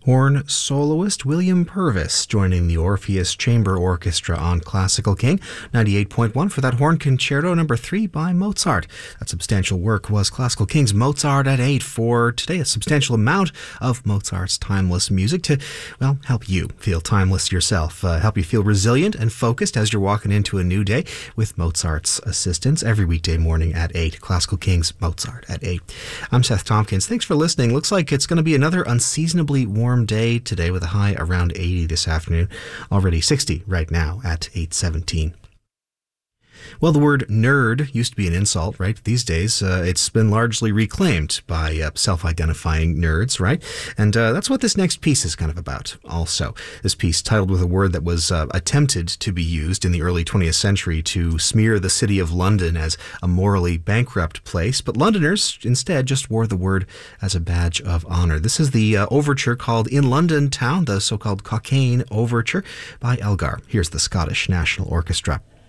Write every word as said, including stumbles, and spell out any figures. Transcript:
Horn soloist William Purvis joining the Orpheus Chamber Orchestra on Classical King ninety-eight point one for that horn concerto number three by Mozart. That substantial work was Classical King's Mozart at eight for today. A substantial amount of Mozart's timeless music to, well, help you feel timeless yourself, uh, help you feel resilient and focused as you're walking into a new day with Mozart's assistance every weekday morning at eight. Classical King's Mozart at eight. I'm Seth Tompkins. Thanks for listening. Looks like it's going to be another unseasonably warm day today with a high around eighty this afternoon. Already sixty right now at eight seventeen. Well, the word nerd used to be an insult, right? These days, uh, it's been largely reclaimed by uh, self-identifying nerds, right? And uh, that's what this next piece is kind of about also. This piece, titled with a word that was uh, attempted to be used in the early twentieth century to smear the city of London as a morally bankrupt place, but Londoners instead just wore the word as a badge of honor. This is the uh, overture called In London Town, the so-called Cockaigne Overture by Elgar. Here's the Scottish National Orchestra.